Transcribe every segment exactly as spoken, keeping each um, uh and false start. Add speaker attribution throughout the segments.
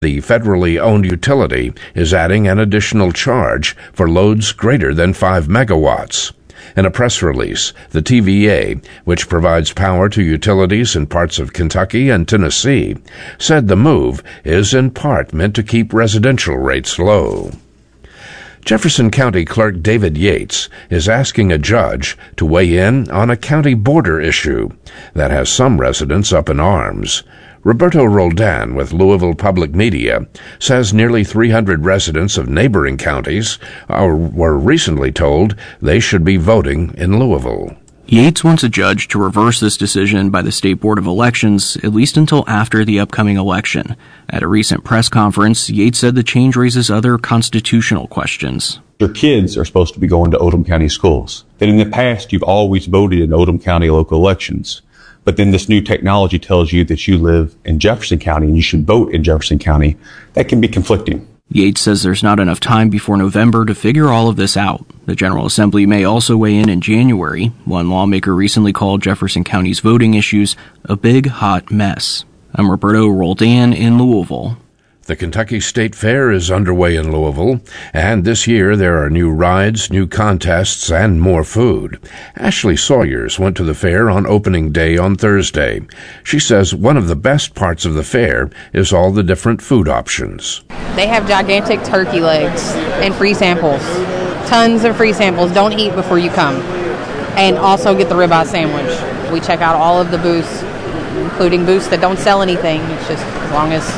Speaker 1: The federally owned utility is adding an additional charge for loads greater than five megawatts. In a press release, the T V A, which provides power to utilities in parts of Kentucky and Tennessee, said the move is in part meant to keep residential rates low. Jefferson County Clerk David Yates is asking a judge to weigh in on a county border issue that has some residents up in arms. Roberto Roldan with Louisville Public Media says nearly three hundred residents of neighboring counties are, were recently told they should be voting in Louisville.
Speaker 2: Yates wants a judge to reverse this decision by the State Board of Elections, at least until after the upcoming election. At a recent press conference, Yates said the change raises other constitutional questions.
Speaker 3: Your kids are supposed to be going to Oldham County schools. Then in the past, you've always voted in Oldham County local elections. But then this new technology tells you that you live in Jefferson County and you should vote in Jefferson County. That can be conflicting.
Speaker 2: Yates says there's not enough time before November to figure all of this out. The General Assembly may also weigh in in January. One lawmaker recently called Jefferson County's voting issues a big, hot mess. I'm Roberto Roldan in Louisville.
Speaker 1: The Kentucky State Fair is underway in Louisville, and this year there are new rides, new contests, and more food. Ashley Sawyers went to the fair on opening day on Thursday. She says one of the best parts of the fair is all the different food options.
Speaker 4: They have gigantic turkey legs and free samples. Tons of free samples. Don't eat before you come. And also get the ribeye sandwich. We check out all of the booths, including booths that don't sell anything. It's just as long as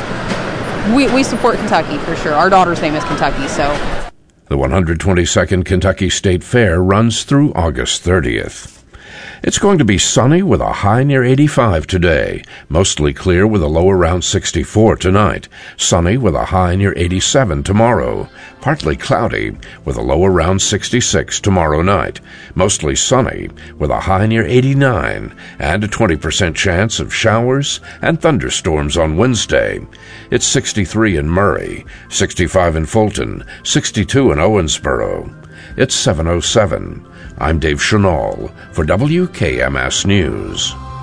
Speaker 4: We, we support Kentucky, for sure. Our daughter's name is Kentucky, so.
Speaker 1: The one hundred twenty-second Kentucky State Fair runs through August thirtieth. It's going to be sunny with a high near eighty-five today. Mostly clear with a low around sixty-four tonight. Sunny with a high near eighty-seven tomorrow. Partly cloudy with a low around sixty-six tomorrow night. Mostly sunny with a high near eighty-nine and a twenty percent chance of showers and thunderstorms on Wednesday. It's sixty-three in Murray, sixty-five in Fulton, sixty-two in Owensboro. It's seven oh seven. I'm Dave Chanel for W K M S News.